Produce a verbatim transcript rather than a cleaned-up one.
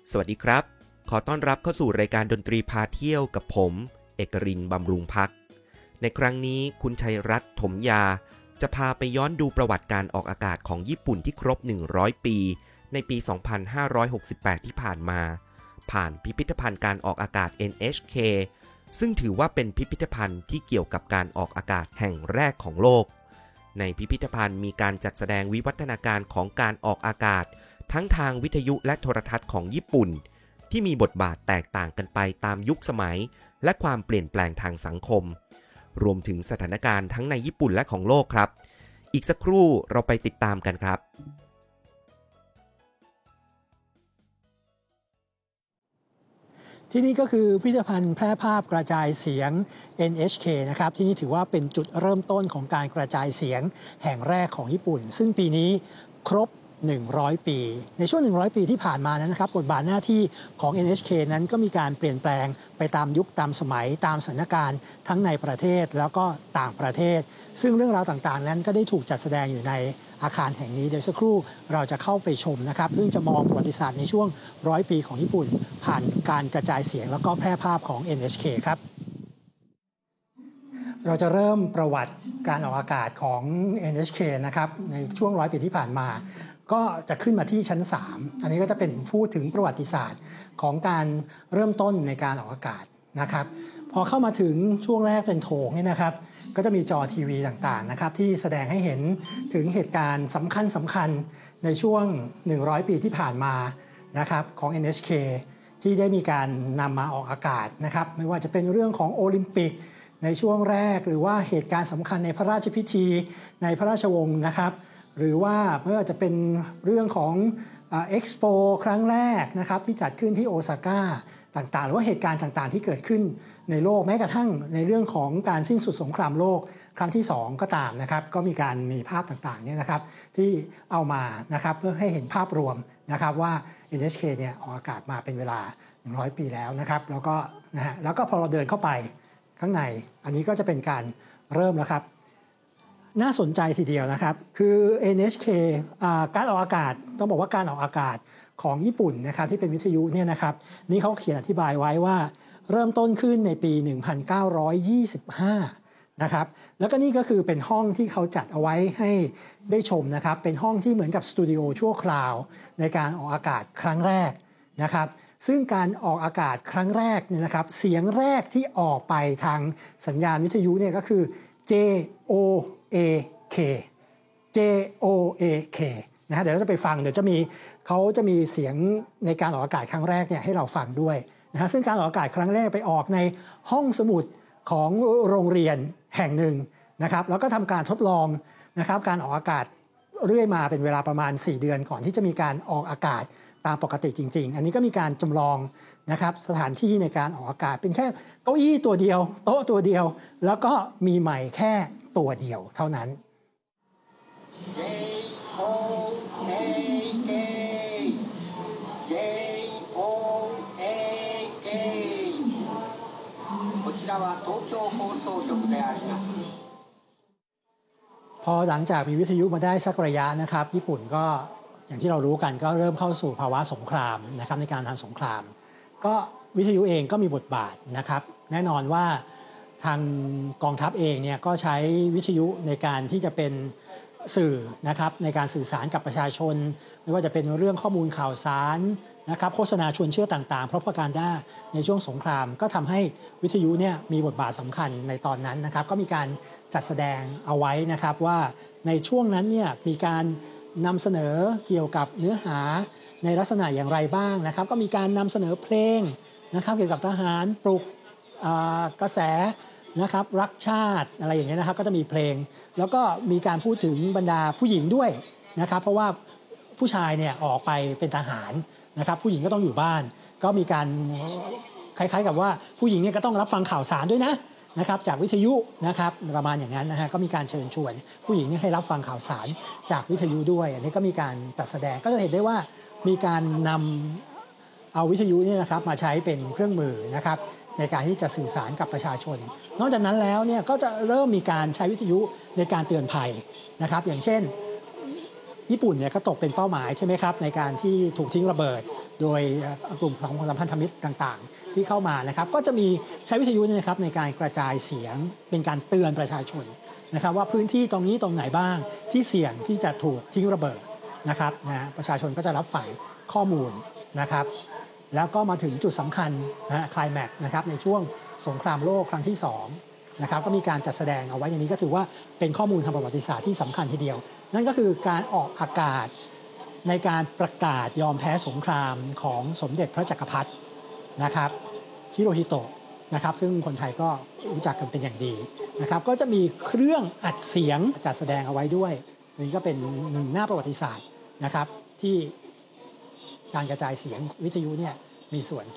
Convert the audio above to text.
สวัสดีครับขอต้อนรับเข้าสู่รายการดนตรีพาเที่ยวกับผมเอกรินทร์บำรุงพักในครั้งนี้คุณชัยรัตน์ถมยาจะพาไปย้อนดูประวัติการออกอากาศของญี่ปุ่นที่ครบหนึ่งร้อยปีในปี สองพันห้าร้อยหกสิบแปด ที่ผ่านมาผ่านพิพิธภัณฑ์การออกอากาศ เอ็น เอช เค ซึ่งถือว่าเป็นพิพิธภัณฑ์ที่เกี่ยวกับการออกอากาศแห่งแรกของโลกในพิพิธภัณฑ์มีการจัดแสดงวิวัฒนาการของการออกอากาศทั้งทางวิทยุและโทรทัศน์ของญี่ปุ่นที่มีบทบาทแตกต่างกันไปตามยุคสมัยและความเปลี่ยนแปลงทางสังคมรวมถึงสถานการณ์ทั้งในญี่ปุ่นและของโลกครับอีกสักครู่เราไปติดตามกันครับที่นี่ก็คือพิพิธภัณฑ์แพร่ภาพกระจายเสียง เอ็น เอช เค นะครับที่นี่ถือว่าเป็นจุดเริ่มต้นของการกระจายเสียงแห่งแรกของญี่ปุ่นซึ่งปีนี้ครบหนึ่งร้อยปีในช่วงหนึ่งร้อยปีที่ผ่านมานั้นนะครับบทบาทหน้าที่ของ เอ็น เอช เค นั้นก็มีการเปลี่ยนแปลงไปตามยุคตามสมัยตามสถานการณ์ทั้งในประเทศแล้วก็ต่างประเทศซึ่งเรื่องราวต่างๆนั้นก็ได้ถูกจัดแสดงอยู่ในอาคารแห่งนี้เดี๋ยวสักครู่เราจะเข้าไปชมนะครับซึ่งจะมองประวัติศาสตร์ในช่วงร้อยปีของญี่ปุ่นผ่านการกระจายเสียงแล้วก็แพร่ภาพของ เอ็น เอช เค ครับเราจะเริ่มประวัติการออกอากาศของ เอ็น เอช เค นะครับในช่วงร้อยปีที่ผ่านมาก็จะขึ้นมาที่ชั้นสามอันนี้ก็จะเป็นพูดถึงประวัติศาสตร์ของการเริ่มต้นในการออกอากาศนะครับพอเข้ามาถึงช่วงแรกเป็นโถงนี่นะครับก็จะมีจอทีวีต่างๆนะครับที่แสดงให้เห็นถึงเหตุการณ์สำคัญสำคัญในช่วงหนึ่งร้อยปีที่ผ่านมานะครับของ เอ็น เอช เค ที่ได้มีการนำมาออกอากาศนะครับไม่ว่าจะเป็นเรื่องของโอลิมปิกในช่วงแรกหรือว่าเหตุการณ์สำคัญในพระราชพิธีในพระราชวงศ์นะครับหรือว่าไม่ว่าจะเป็นเรื่องของเอ็กซ์โปครั้งแรกนะครับที่จัดขึ้นที่โอซาก้าต่างๆหรือว่าเหตุการณ์ต่างๆที่เกิดขึ้นในโลกแม้กระทั่งในเรื่องของการสิ้นสุดสงครามโลกครั้งที่สองก็ตามนะครับก็มีการมีภาพต่างๆเนี่ยนะครับที่เอามานะครับเพื่อให้เห็นภาพรวมนะครับว่า เอ็น เอช เค เนี่ยออกอากาศมาเป็นเวลาหนึ่งร้อยปีแล้วนะครับแล้วก็นะฮะแล้วก็พอเราเดินเข้าไปข้างในอันนี้ก็จะเป็นการเริ่มแล้วครับน่าสนใจทีเดียวนะครับคือ เอ็น เอช เค การออกอากาศต้องบอกว่าการออกอากาศของญี่ปุ่นนะครับที่เป็นวิทยุเนี่ยนะครับนี่เขาเขียนอธิบายไว้ว่าเริ่มต้นขึ้นในปี หนึ่งพันเก้าร้อยยี่สิบห้า นะครับแล้วก็นี่ก็คือเป็นห้องที่เขาจัดเอาไว้ให้ได้ชมนะครับเป็นห้องที่เหมือนกับสตูดิโอชั่วคราวในการออกอากาศครั้งแรกนะครับซึ่งการออกอากาศครั้งแรกเนี่ยนะครับเสียงแรกที่ออกไปทางสัญญาณวิทยุเนี่ยก็คือ J O A K J O A K นะฮะเดี๋ยวเราจะไปฟังเดี๋ยวจะมีเขาจะมีเสียงในการออกอากาศครั้งแรกเนี่ยให้เราฟังด้วยนะฮะซึ่งการออกอากาศครั้งแรกไปออกในห้องสมุดของโรงเรียนแห่งหนึ่งนะครับแล้วก็ทำการทดลองนะครับการออกอากาศเรื่อยมาเป็นเวลาประมาณสี่เดือนก่อนที่จะมีการออกอากาศตามปกติจริงๆอันนี้ก็มีการจำลองนะครับสถานที่ในการออกอากาศเป็นแค่เก้าอี้ตัวเดียวโต๊ะตัวเดียวแล้วก็มีไมค์แค่ตัวเดียวเท่านั้นพอหลังจากมีวิทยุมาได้สักระยะนะครับญี่ปุ่นก็อย่างที่เรารู้กันก็เริ่มเข้าสู่ภาวะสงครามนะครับในการทำสงครามก็วิทยุเองก็มีบทบาทนะครับแน่นอนว่าทางกองทัพเองเนี่ยก็ใช้วิทยุในการที่จะเป็นสื่อนะครับในการสื่อสารกับประชาชนไม่ว่าจะเป็นเรื่องข้อมูลข่าวสารนะครับโฆษณาชวนเชื่อต่างๆเพราะประการด้าในช่วงสงครามก็ทำให้วิทยุเนี่ยมีบทบาทสำคัญในตอนนั้นนะครับก็มีการจัดแสดงเอาไว้นะครับว่าในช่วงนั้นเนี่ยมีการนำเสนอเกี่ยวกับเนื้อหาในลักษณะอย่างไรบ้างนะครับก็มีการนำเสนอเพลงนะครับเกี่ยวกับทหารปลุกกระแสนะครับรักชาติอะไรอย่างเงี้ยนะครับก็จะมีเพลงแล้วก็มีการพูดถึงบรรดาผู้หญิงด้วยนะครับเพราะว่าผู้ชายเนี่ยออกไปเป็นทหารนะครับผู้หญิงก็ต้องอยู่บ้านก็มีการคล้ายๆกับว่าผู้หญิงเนี่ยก็ต้องรับฟังข่าวสารด้วยนะนะครับจากวิทยุนะครับประมาณอย่างนั้นนะฮะก็มีการเชิญชวนผู้หญิงให้รับฟังข่าวสารจากวิทยุด้วยอันนี้ก็มีการจัดแสดงก็จะเห็นได้ว่ามีการนำเอาวิทยุนี่นะครับมาใช้เป็นเครื่องมือนะครับในการที่จะสื่อสารกับประชาชนนอกจากนั้นแล้วเนี่ยก็จะเริ่มมีการใช้วิทยุในการเตือนภัยนะครับอย่างเช่นญี่ปุ่นเนี่ยก็ตกเป็นเป้าหมายใช่ไหมครับในการที่ถูกทิ้งระเบิด โดยกลุ่มของสัมพันธมิตรต่างๆที่เข้ามานะครับก็จะมีใช้วิทยุเนี่ยนะครับในการกระจายเสียงเป็นการเตือนประชาชนนะครับว่าพื้นที่ตรงนี้ตรงไหนบ้างที่เสี่ยงที่จะถูกทิ้งระเบิดนะครับนะประชาชนก็จะรับฟังข้อมูลนะครับแล้วก็มาถึงจุดสำคัญนะคลายแม็กซ์นะครับในช่วงสงครามโลกครั้งที่สองนะครับก็มีการจัดแสดงเอาไว้อย่างนี้ก็ถือว่าเป็นข้อมูลทางประวัติศาสตร์ที่สำคัญทีเดียว นั่นก็คือการออกอากาศในการประกาศยอมแพ้สงครามของสมเด็จพระจักรพรรดินะครับฮิโรฮิโตะนะครับซึ่งคนไทยก็รู้จักกันเป็นอย่างดีนะครับก็จะมีเครื่องอัดเสียงจัดแสดงเอาไว้ด้วยนี่ก็เป็นหนึ่งหน้าประวัติศาสตร์นะครับที่การกระจายเสียงวิทยุเนี่ยมีส่วน